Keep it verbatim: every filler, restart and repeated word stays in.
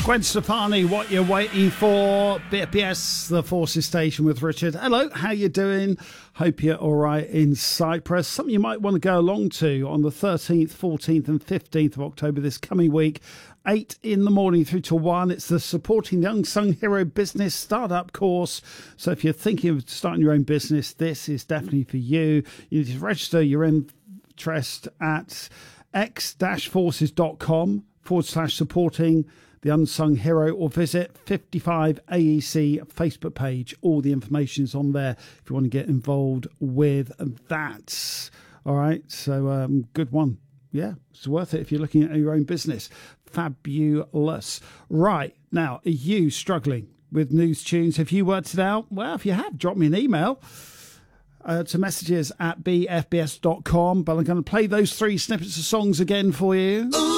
Gwen Stefani, What You're Waiting For, B F B S, The Forces Station with Richard. Hello, how you doing? Hope you're all right in Cyprus. Something you might want to go along to on the thirteenth, fourteenth and fifteenth of October this coming week. eight in the morning through to one. It's the Supporting the Unsung Hero Business Startup course. So if you're thinking of starting your own business, this is definitely for you. You need to register your interest at x-forces.com forward slash supporting the Unsung Hero, or visit fifty-five A E C Facebook page. All the information is on there if you want to get involved with that. All right, so um, good one. Yeah, it's worth it if you're looking at your own business. Fabulous. Right, now, are you struggling with news tunes? Have you worked it out? Well, if you have, drop me an email uh, to messages at b f b s dot com. But I'm going to play those three snippets of songs again for you. Ooh.